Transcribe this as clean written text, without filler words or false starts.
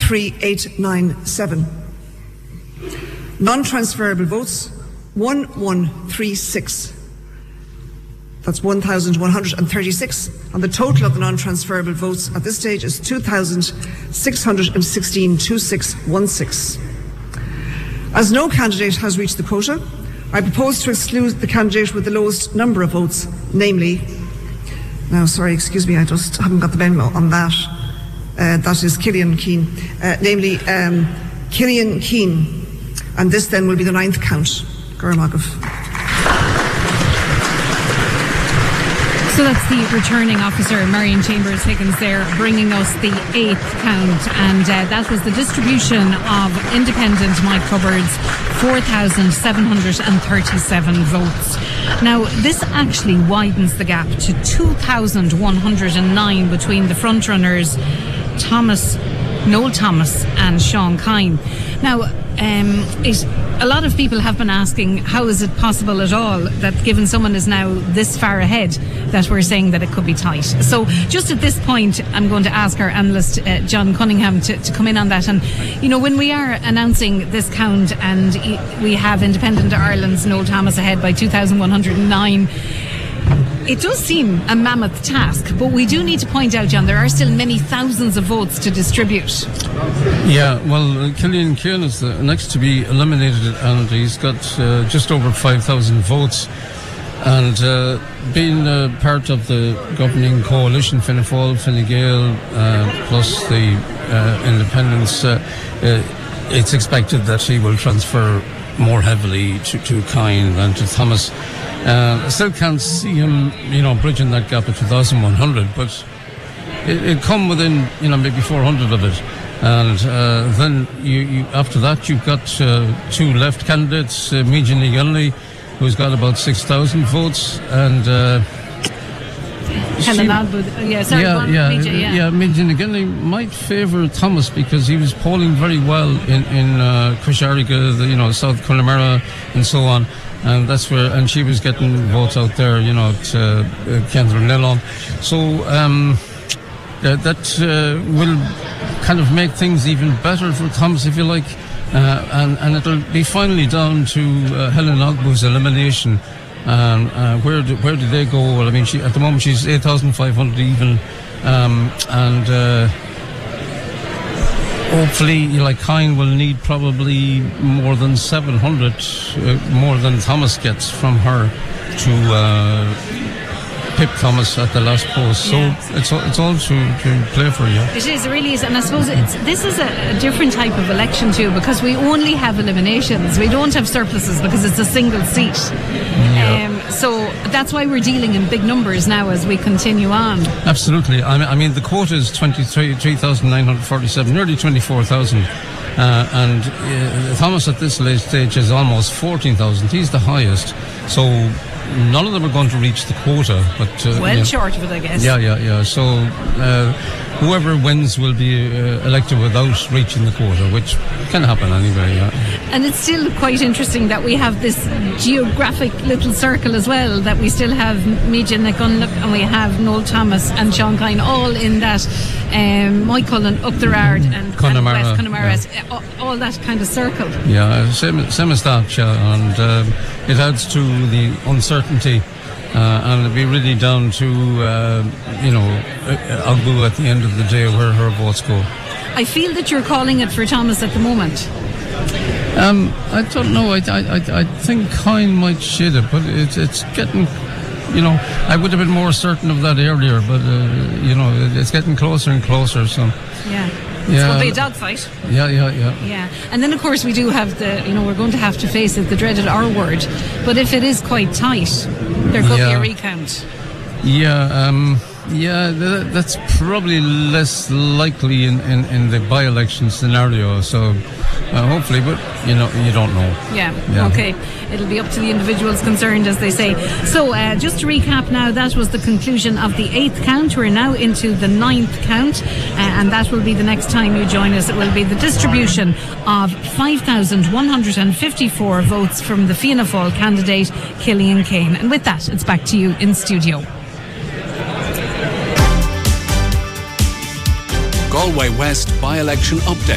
13897. Non-transferable votes 1136. That's 1,136. And the total of the non-transferable votes at this stage is 2,616, 2616. As no candidate has reached the quota, I propose to exclude the candidate with the lowest number of votes, namely, I just haven't got the memo on that. That is Killian Keane, namely Killian Keane. And this then will be the 9th count. Gormagov. So that's the returning officer, Marion Chambers Higgins there, bringing us the 8th count. And that was the distribution of independent Mike Cupboard's 4,737 votes. Now, this actually widens the gap to 2,109 between the frontrunners Noel Thomas and Sean Kine. Now, a lot of people have been asking, how is it possible at all that given someone is now this far ahead that we're saying that it could be tight? So just at this point, I'm going to ask our analyst, John Cunningham, to come in on that. And, you know, when we are announcing this count and we have Independent Ireland's Noel Thomas ahead by 2,109, it does seem a mammoth task, but we do need to point out, John, there are still many thousands of votes to distribute. Yeah, well, Killian Keane is the next to be eliminated, and he's got just over 5,000 votes. And being part of the governing coalition, Fianna Fáil, Fine Gael, plus the independents, it's expected that he will transfer more heavily to Kine than to Thomas. I still can't see him, bridging that gap of 2,100, but it come within, maybe 400 of it. And then you after that, you've got two left candidates, Meagan Gunley, who's got about 6,000 votes, and Helen Alwood. Meagan Gunley might favour Thomas because he was polling very well in Crishariga, South Connemara, and so on. And that's where, and she was getting votes out there, at Kendra Nellon. So that will kind of make things even better for Thomas, if you like. And it'll be finally down to Helen Ogbu's elimination. Where do they go? Well, I mean, at the moment she's 8,500 even, and hopefully, Kine will need probably more than 700, more than Thomas gets from her to pip Thomas at the last post. Yeah. So it's all to play for, yeah. It really is. And I suppose this is a different type of election too, because we only have eliminations. We don't have surpluses because it's a single seat. Yeah. So that's why we're dealing in big numbers now as we continue on. Absolutely. I mean, the quota is 23,947, nearly 24,000. And Thomas at this late stage is almost 14,000. He's the highest. So none of them are going to reach the quota. But short of it, I guess. Yeah. So whoever wins will be elected without reaching the quota, which can happen anyway, yeah. And it's still quite interesting that we have this geographic little circle as well, that we still have Meagan Gunley and we have Noel Thomas and Sean Kine all in that Michael and Uachtarard and Connemara, West Connemara, all that kind of circle. Yeah, same as that, yeah. And it adds to the uncertainty. And it'll be really down to, Ogbu at the end of the day where her votes go. I feel that you're calling it for Thomas at the moment. I don't know. I think Kine might shade it, but it's getting, I would have been more certain of that earlier, but, it's getting closer and closer, so. Yeah. It's going to be a dogfight. Yeah. And then, of course, we do have we're going to have to face it, the dreaded R word. But if it is quite tight, there could be a recount. That's probably less likely in the by-election scenario. So hopefully, but you don't know. Yeah. Okay. It'll be up to the individuals concerned, as they say. So just to recap now, that was the conclusion of the 8th count. We're now into the 9th count, and that will be the next time you join us. It will be the distribution of 5,154 votes from the Fianna Fáil candidate, Killian Keane. And with that, it's back to you in studio. Galway West by-election update.